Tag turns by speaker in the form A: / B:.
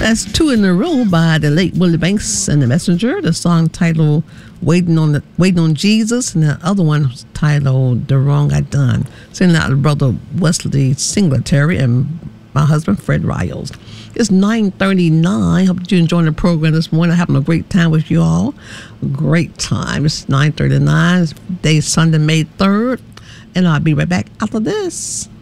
A: That's Two in a Row by the late Willie Banks and the Messenger. The song titled Waiting on Jesus, and the other one was titled The Wrong I Done. Sending out to Brother Wesley Singletary and my husband Fred Riles. It's 9:39. Hope that you're enjoying the program this morning. Having a great time with you all. Great time. It's 9:39. Day Sunday, May 3rd. And I'll be right back after this.